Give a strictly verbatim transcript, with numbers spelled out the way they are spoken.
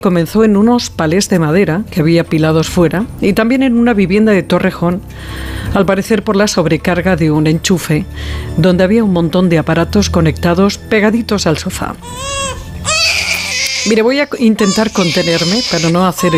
comenzó en unos palés de madera que había apilados fuera y también en una vivienda de Torrejón, al parecer por la sobrecarga de un enchufe, donde había un montón de aparatos conectados pegaditos al sofá. Mire, voy a intentar contenerme para no hacer